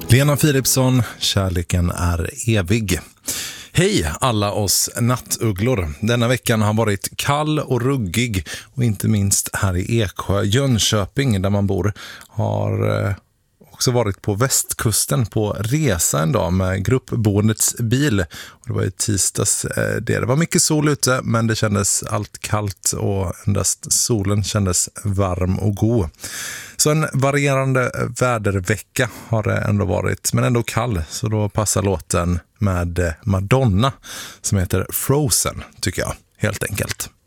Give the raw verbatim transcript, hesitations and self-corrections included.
Lena Philipsson, kärleken är evig. Hej alla oss nattugglor. Denna veckan har varit kall och ruggig och inte minst här i Eksjö, Jönköping där man bor, har eh, också varit på västkusten på resa en dag med gruppboendets bil. Och det var ju tisdags eh, det. Det var mycket sol ute men det kändes allt kallt och endast solen kändes varm och god. Så en varierande vädervecka har det ändå varit, men ändå kall. Så då passar låten med Madonna som heter Frozen, tycker jag, helt enkelt.